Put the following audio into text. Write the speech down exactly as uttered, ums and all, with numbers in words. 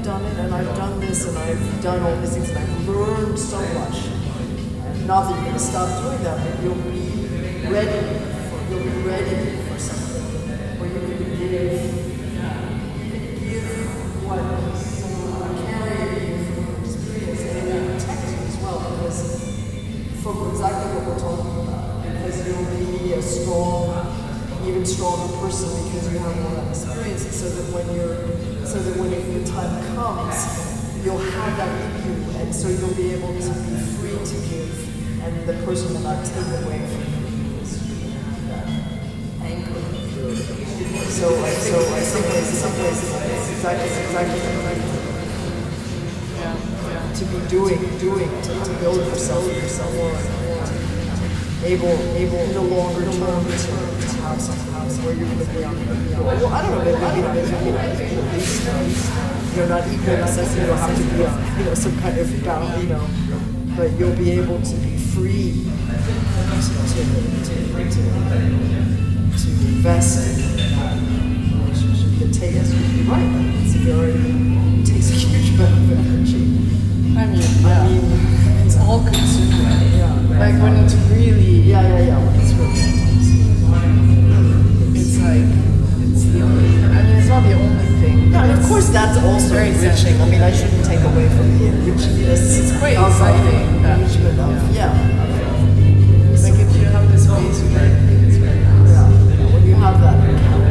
done it, and I've done this, and I've done all these things, and I've learned so much. And not that you're going to stop doing that, but you'll be ready for, you'll be ready for something where you can give, give what someone carrying from experience, and it will protect you as well, because from exactly what we're talking about, because you'll be a strong, even stronger person because you have more experiences, so that when you're, so that when the time comes, you'll have that in you, and so you'll be able to be free to give, and the person will not take away from you. That anchor. So, I so I think in some ways, it's exactly, exactly, exactly. Yeah, yeah. To be doing, doing, to, to build yourself, yourself more, more. Able, able, no longer, no longer to, to have something where you're going to be on, well, I don't know, maybe, maybe, maybe, maybe at least, you know, not equal necessity, you don't have to be on, you know, some kind of balance, you know, but you'll be able to be free to, to, to, to, to invest in that relationship. It takes, you're right, it's very, it takes a huge amount of energy. I mean, yeah. I mean, it's all consuming. Yeah. Like when it's really, yeah, yeah, yeah, when it's really intense. It's like, it's the only, I mean, it's not the only thing. No, and of course that's also very enriching. I mean, I shouldn't take away from the enrichment. It's quite of, exciting. Uh, enrichment of, yeah. Like if you have this space where it's very nice. Yeah, when you have that